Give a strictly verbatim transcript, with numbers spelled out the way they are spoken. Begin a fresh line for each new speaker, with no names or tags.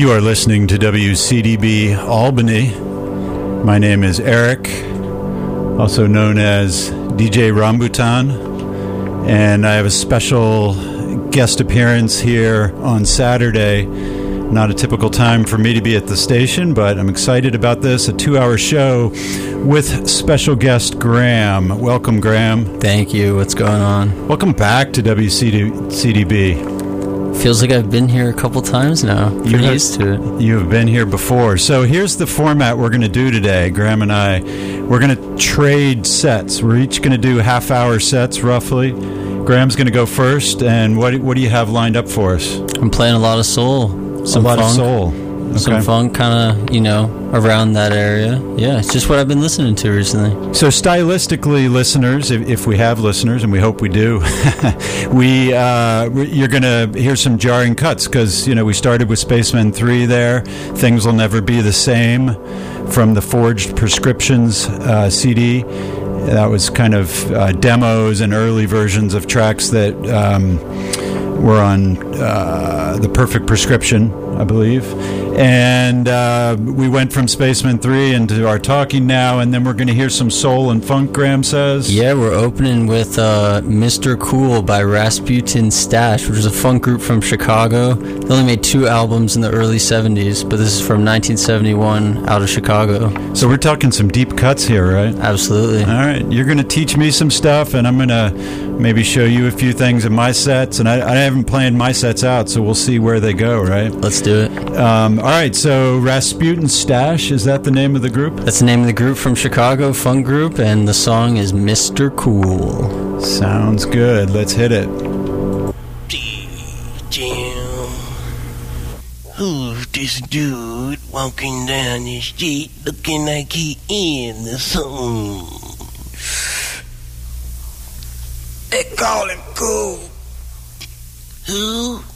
You are listening to W C D B Albany. My name is Eric, also known as D J Rambutan, and I have a special guest appearance here on Saturday. Not a typical time for me to be at the station, but I'm excited about this. A two-hour show with special guest Graham. Welcome, Graham.
Thank you. What's going on?
Welcome back to W C D B.
Feels like I've been here a couple times now. Pretty
you have,
used to it.
You have been here before. So here's the format we're going to do today, Graham and I. We're going to trade sets. We're each going to do half-hour sets, roughly. Graham's going to go first, and what what do you have lined up for us?
I'm playing a lot of soul. Some
a lot
funk,
of soul. Okay.
Some funk kind of, you know, around that area. Yeah, it's just what I've been listening to recently.
So stylistically, listeners, if, if we have listeners, and we hope we do, we uh, you're going to hear some jarring cuts because, you know, we started with Spacemen three there. Things Will Never Be the Same from the Forged Prescriptions uh, C D. That was kind of uh, demos and early versions of tracks that um, were on uh, The Perfect Prescription, I believe. And uh, we went from Spaceman three into our Talking Now, and then we're going to hear some soul and funk, Graham says.
Yeah, we're opening with uh, Mister Cool by Rasputin Stash, which is a funk group from Chicago. They only made two albums in the early seventies, but this is from nineteen seventy-one out of Chicago.
So we're talking some deep cuts here, right?
Absolutely.
All right, you're going to teach me some stuff, and I'm going to maybe show you a few things in my sets. And I, I haven't planned my sets out, so we'll see where they go, right?
Let's do it.
Um, all right, so Rasputin Stash, is that the name of the group?
That's the name of the group from Chicago, funk group, and the song is Mister Cool.
Sounds good. Let's hit it.
Jim, who's this dude walking down the street looking like he in the sun? They call him Cool. Who?